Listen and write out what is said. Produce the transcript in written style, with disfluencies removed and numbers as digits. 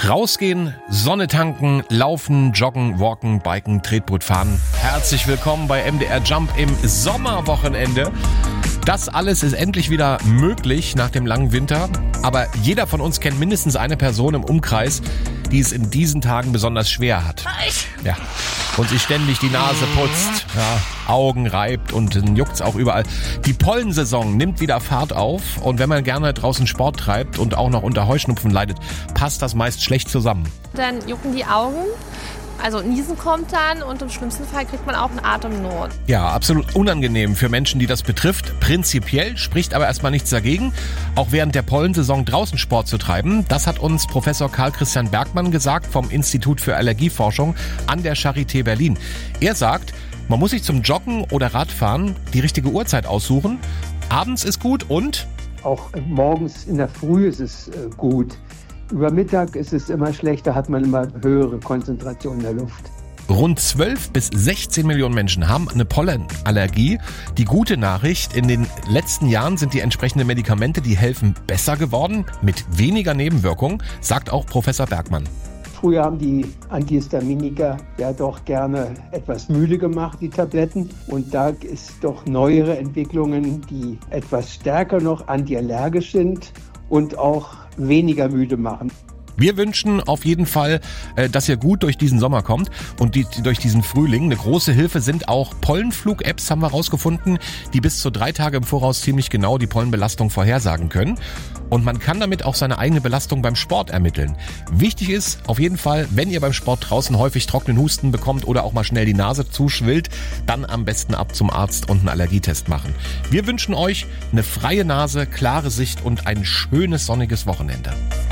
Rausgehen, Sonne tanken, laufen, joggen, walken, biken, Tretboot fahren. Herzlich willkommen bei MDR Jump im Sommerwochenende. Das alles ist endlich wieder möglich nach dem langen Winter. Aber jeder von uns kennt mindestens eine Person im Umkreis, die es in diesen Tagen besonders schwer hat. Ja. Und sich ständig die Nase putzt, ja, Augen reibt und dann juckt's auch überall. Die Pollensaison nimmt wieder Fahrt auf und wenn man gerne draußen Sport treibt und auch noch unter Heuschnupfen leidet, passt das meist schlecht zusammen. Dann jucken die Augen. Also Niesen kommt dann und im schlimmsten Fall kriegt man auch eine Atemnot. Ja, absolut unangenehm für Menschen, die das betrifft. Prinzipiell spricht aber erstmal nichts dagegen, auch während der Pollensaison draußen Sport zu treiben. Das hat uns Professor Karl Christian Bergmann gesagt vom Institut für Allergieforschung an der Charité Berlin. Er sagt, man muss sich zum Joggen oder Radfahren die richtige Uhrzeit aussuchen. Abends ist gut und? Auch morgens in der Früh ist es gut. Über Mittag ist es immer schlechter, hat man immer höhere Konzentration in der Luft. Rund 12 bis 16 Millionen Menschen haben eine Pollenallergie. Die gute Nachricht, in den letzten Jahren sind die entsprechenden Medikamente, die helfen, besser geworden, mit weniger Nebenwirkungen, sagt auch Professor Bergmann. Früher haben die Antihistaminika ja doch gerne etwas müde gemacht, die Tabletten. Und da ist doch neuere Entwicklungen, die etwas stärker noch antiallergisch sind und auch weniger müde machen. Wir wünschen auf jeden Fall, dass ihr gut durch diesen Sommer kommt und durch diesen Frühling. Eine große Hilfe sind auch Pollenflug-Apps, haben wir rausgefunden, die bis zu 3 Tage im Voraus ziemlich genau die Pollenbelastung vorhersagen können. Und man kann damit auch seine eigene Belastung beim Sport ermitteln. Wichtig ist auf jeden Fall, wenn ihr beim Sport draußen häufig trockenen Husten bekommt oder auch mal schnell die Nase zuschwillt, dann am besten ab zum Arzt und einen Allergietest machen. Wir wünschen euch eine freie Nase, klare Sicht und ein schönes sonniges Wochenende.